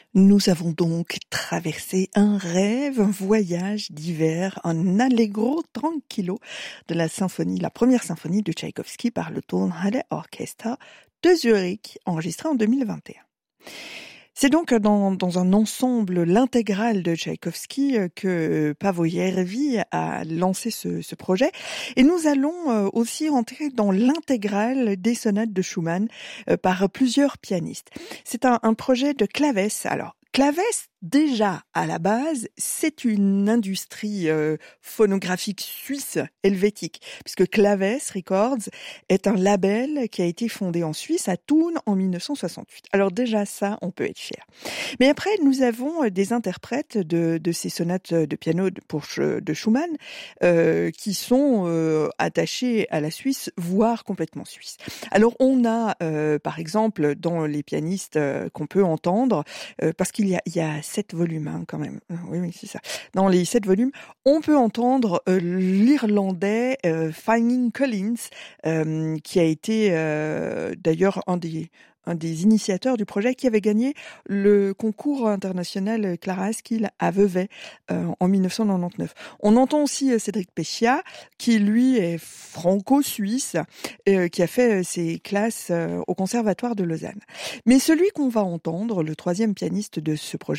Nous avons donc traversé un rêve, un voyage d'hiver, un allegro tranquillo de la symphonie, la première symphonie de Tchaïkovski par le Tonhalle Orchestra de Zurich, enregistrée en 2021. C'est donc dans un ensemble, l'intégrale de Tchaïkovski, que Paavo Järvi a lancé ce projet. Et nous allons aussi entrer dans l'intégrale des sonates de Schumann par plusieurs pianistes. C'est un projet de Claves. Alors, Claves, déjà à la base, c'est une industrie phonographique suisse helvétique, puisque Claves Records est un label qui a été fondé en Suisse, à Thun, en 1968. Alors déjà ça, on peut être fier. Mais après, nous avons des interprètes de ces sonates de piano de Schumann qui sont attachés à la Suisse, voire complètement suisses. Alors on a, par exemple, dans les pianistes qu'on peut entendre, parce qu'il y a 7 volumes hein, quand même. Oui, c'est ça. Dans les 7 volumes, on peut entendre l'Irlandais Finding Collins, qui a été d'ailleurs un des initiateurs du projet, qui avait gagné le concours international Clara Askill à Vevey en 1999. On entend aussi Cédric Pescia, qui lui est franco-suisse, qui a fait ses classes au Conservatoire de Lausanne. Mais celui qu'on va entendre, le troisième pianiste de ce projet,